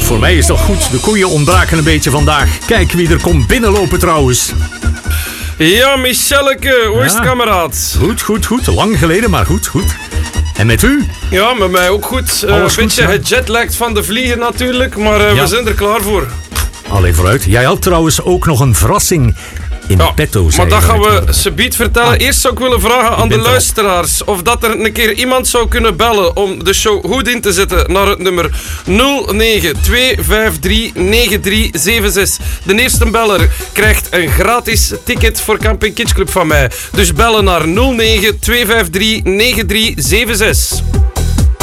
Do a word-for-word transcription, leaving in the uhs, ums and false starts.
Voor mij is dat goed. De koeien ontbraken een beetje vandaag. Kijk wie er komt binnenlopen trouwens. Ja, Micheleke, hoe is het, Ja. kameraad? Goed, goed, goed. Lang geleden, maar goed, goed. En met u? Ja, met mij ook goed. Uh, een Alles goed, beetje ja? gejetlagd van de vliegen natuurlijk, maar uh, Ja. we zijn er klaar voor. Allee, vooruit. Jij had trouwens ook nog een verrassing in Ja, petto. maar zei dat je gaan net. we subiet vertellen. Ah. Eerst zou ik willen vragen aan de ben erop. luisteraars of dat er een keer iemand zou kunnen bellen om de show goed in te zetten naar het nummer nul negen twee vijf drie negen drie zeven zes. De eerste beller krijgt een gratis ticket voor Camping Kids Club van mij. Dus bellen naar nul negen twee vijf drie negen drie zeven zes.